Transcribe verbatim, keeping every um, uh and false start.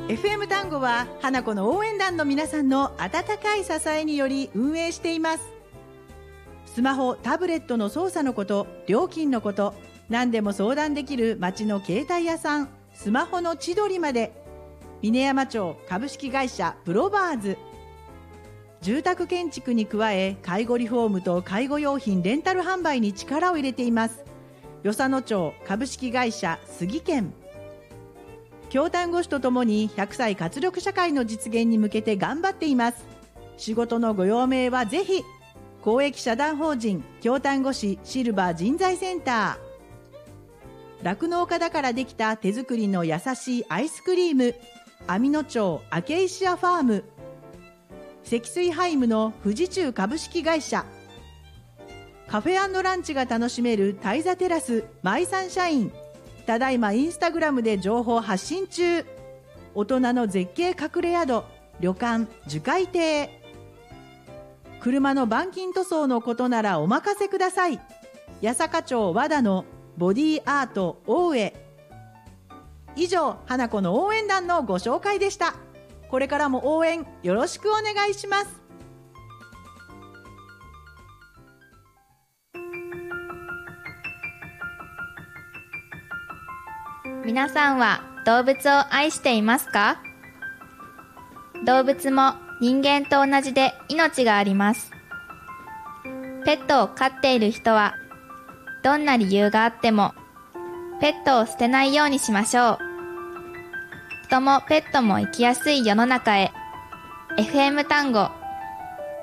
エフエム 単語は花子の応援団の皆さんの温かい支えにより運営しています。スマホ、タブレットの操作のこと、料金のこと、何でも相談できる町の携帯屋さん、スマホの千鳥まで、峰山町株式会社プロバーズ。住宅建築に加え、介護リフォームと介護用品レンタル販売に力を入れています。与謝野町株式会社杉健。京丹後市とともにひゃくさい活力社会の実現に向けて頑張っています。仕事のご用命はぜひ。公益社団法人京丹後市シルバー人材センター。酪農家だからできた手作りの優しいアイスクリーム、網野町アケイシアファーム。積水ハイムの富士中株式会社。カフェ&ランチが楽しめるタイザテラスマイサンシャイン。ただいまインスタグラムで情報発信中。大人の絶景隠れ宿、旅館樹海亭。車の板金塗装のことならお任せください。八坂町和田のボディアート大江。以上、花子の応援団のご紹介でした。これからも応援よろしくお願いします。 皆さんは動物を愛していますか？動物も人間と同じで命があります。ペットを飼っている人はどんな理由があってもペットを捨てないようにしましょう。人もペットも生きやすい世の中へ。 エフエム 単語